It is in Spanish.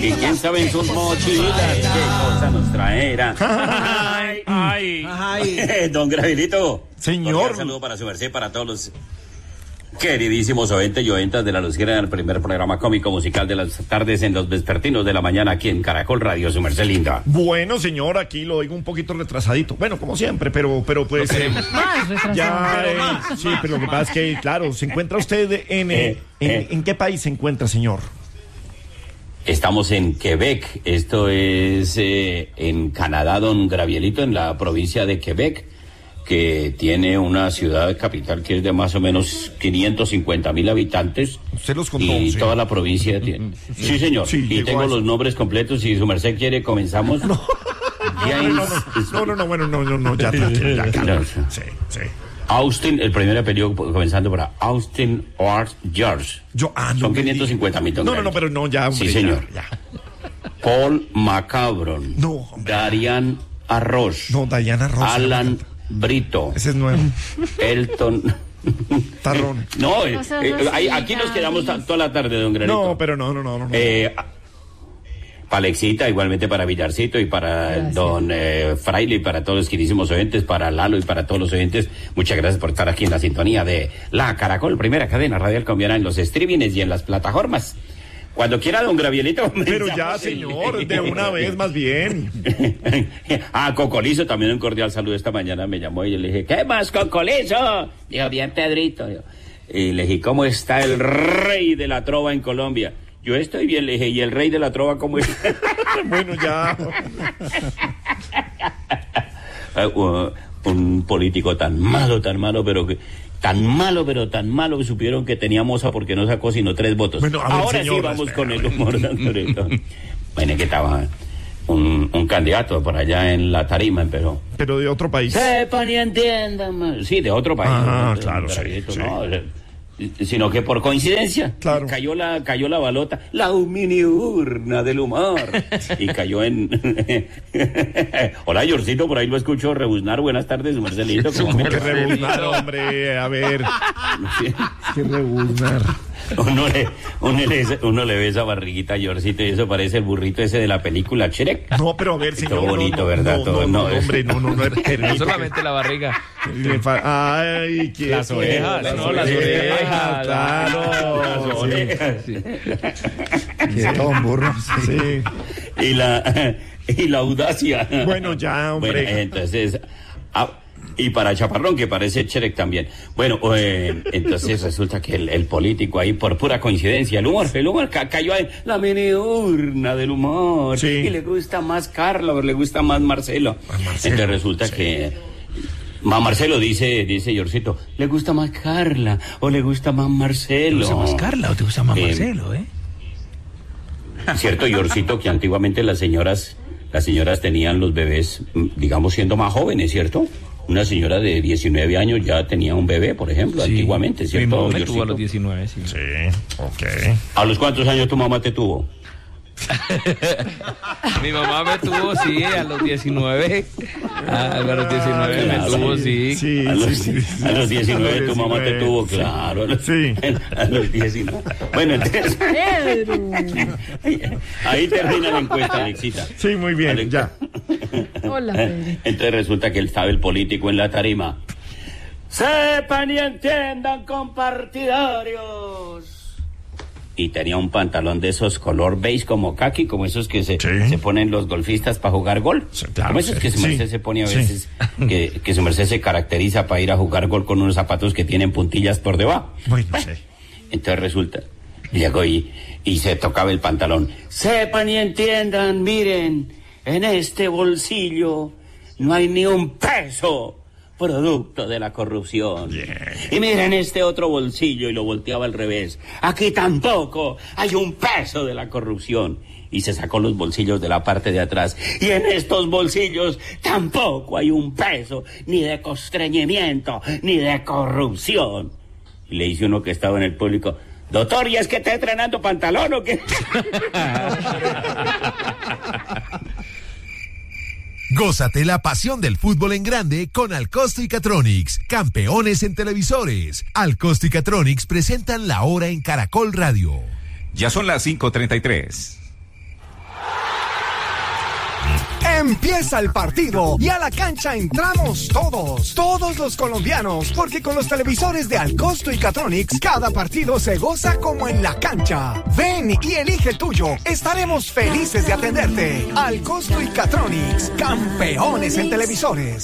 Y quién sabe en sus mochilas qué cosa nos traerá. Don Gravilito. Señor. Un saludo para su merced, para todos los queridísimos oyentes y oyentas de la Luz Quiera, el primer programa cómico musical de las tardes en los vespertinos de la mañana aquí en Caracol Radio, su merced linda. Bueno, señor, aquí lo oigo un poquito retrasadito. Bueno, como siempre, pero pues... Más retrasado. sí, pero lo que pasa es que, claro, ¿se encuentra usted en qué país se encuentra, señor? Estamos en Quebec, esto es en Canadá, don Gravielito, en la provincia de Quebec, que tiene una ciudad capital que es de más o menos 550,000 habitantes. Usted los contó. Y sí. toda la provincia tiene. Sí, señor. Sí, y tengo los nombres completos. Si su merced quiere, comenzamos. No, bueno, ya, tranquilo, ya, calma. Sí. Austin, el primer apellido comenzando para Austin Art George. Son 550,000. No, pero no, ya, hombre. Sí, señor. Ya. Paul Macabron. No, hombre. Darian Arroz. No, Diana Rosa. Alan Brito. Ese es nuevo. Elton. Tarrón. No, aquí nos quedamos toda la tarde, don Granito. No, pero no. Palexita, igualmente para Villarcito y para don Fraile y para todos los queridísimos oyentes, para Lalo y para todos los oyentes. Muchas gracias por estar aquí en la sintonía de La Caracol, primera cadena radial colombiana en los streamings y en las plataformas. Cuando quiera, don Gravielito. Pero ya, señor, de una vez más bien. Cocolizo, también un cordial saludo esta mañana. Me llamó y yo le dije, ¿qué más, Cocolizo? Dijo, bien, Pedrito. Y le dije, ¿cómo está el rey de la trova en Colombia? Yo estoy bien, le dije, ¿y el rey de la trova cómo está? Bueno, ya. Un político tan malo, pero que... Tan malo que supieron que tenía moza porque no sacó sino 3 votos. Bueno, ahora señor, sí vamos con el humor, don Torito. Bueno, que estaba un candidato por allá en la tarima, pero de otro país. Sepan y entiendan. Sí, de otro país. Claro, Sino que por coincidencia, claro, cayó la balota, la mini urna del humor, y cayó en... Hola, Yorcito, por ahí lo escucho rebuznar. Buenas tardes, Marcelito. ¿Cómo que rebuznar, hombre? A ver. ¿Qué rebuznar? Uno le ve esa barriguita a Yorcito y eso parece el burrito ese de la película Shrek. No, pero a ver, señor. Todo bonito, ¿verdad? No, hombre, no. No solamente la barriga. Ay, qué... Las orejas, las orejas, claro. Las orejas. Sí. Todo un burro. Sí. Y la audacia. Bueno, ya, hombre. Bueno, entonces... y para Chaparrón, que parece Shrek también. Bueno, entonces resulta que el político ahí, por pura coincidencia, el humor cayó en la mini urna del humor. Sí. Y le gusta más Carla, o le gusta más Marcelo. Entonces resulta que... Marcelo dice Yorcito, ¿le gusta más Carla o le gusta más Marcelo? ¿Te gusta más Carla o te gusta más Marcelo, Cierto, Yorcito, que antiguamente las señoras tenían los bebés, digamos, siendo más jóvenes, ¿cierto? Una señora de 19 años ya tenía un bebé, por ejemplo, antiguamente, ¿cierto? Mi mamá me tuvo a los 19, sí. Sí, ok. ¿A los cuántos años tu mamá te tuvo? Mi mamá me tuvo, sí, a los 19. A los 19 me tuvo, sí. Sí. A los 19 tu mamá te tuvo, claro. Sí. A los 19. Bueno, entonces... Ahí termina la encuesta, Alexita. Sí, muy bien, ya. Hola, Pedro. Entonces resulta que él estaba el político en la tarima. Sepan y entiendan, compartidarios. Y tenía un pantalón de esos color beige como kaki, como esos que se ponen los golfistas para jugar gol. Sí, claro, como esos que su merced se pone a veces, que su merced se caracteriza para ir a jugar gol con unos zapatos que tienen puntillas por debajo. Bueno, sí. Entonces resulta, llegó y se tocaba el pantalón. Sepan y entiendan, miren, en este bolsillo no hay ni un peso producto de la corrupción. Y miren este otro bolsillo, y lo volteaba al revés. Aquí tampoco hay un peso de la corrupción. Y se sacó los bolsillos de la parte de atrás. Y en estos bolsillos tampoco hay un peso, ni de constreñimiento, ni de corrupción. Y le dice uno que estaba en el público, doctor, ¿y es que está estrenando pantalón o qué? Gózate la pasión del fútbol en grande con Alcosto y Catronics, campeones en televisores. Alcosto y Catronics presentan La Hora en Caracol Radio. Ya son las 5:33. Empieza el partido y a la cancha entramos todos los colombianos, porque con los televisores de Alcosto y Catronics, cada partido se goza como en la cancha. Ven y elige el tuyo. Estaremos felices de atenderte. Alcosto y Catronics, campeones en televisores.